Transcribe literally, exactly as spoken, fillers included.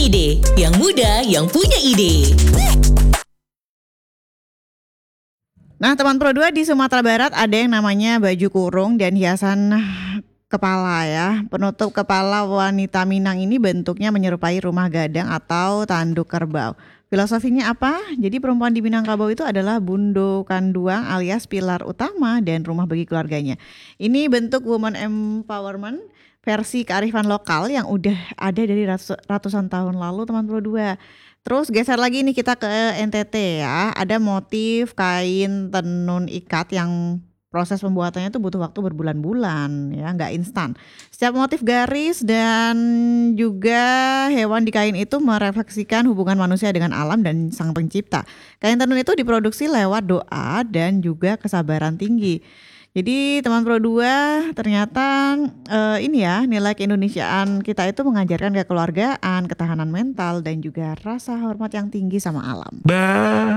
ide, yang muda yang punya ide. Nah, teman Pro dua di Sumatera Barat ada yang namanya baju kurung dan hiasan kepala ya. Penutup kepala wanita Minang ini bentuknya menyerupai rumah gadang atau tanduk kerbau. Filosofinya apa? Jadi perempuan di Minangkabau itu adalah bundo kanduang alias pilar utama dan rumah bagi keluarganya. Ini bentuk woman empowerment versi kearifan lokal yang udah ada dari ratus- ratusan tahun lalu, teman Pro dua. Terus geser lagi nih kita ke N T T ya. Ada motif kain tenun ikat yang proses pembuatannya tuh butuh waktu berbulan-bulan ya, nggak instan. Setiap motif garis dan juga hewan di kain itu merefleksikan hubungan manusia dengan alam dan sang pencipta. Kain tenun itu diproduksi lewat doa dan juga kesabaran tinggi. Jadi teman Pro dua ternyata eh, ini ya, nilai keindonesiaan kita itu mengajarkan kekeluargaan, ketahanan mental dan juga rasa hormat yang tinggi sama alam. Bah.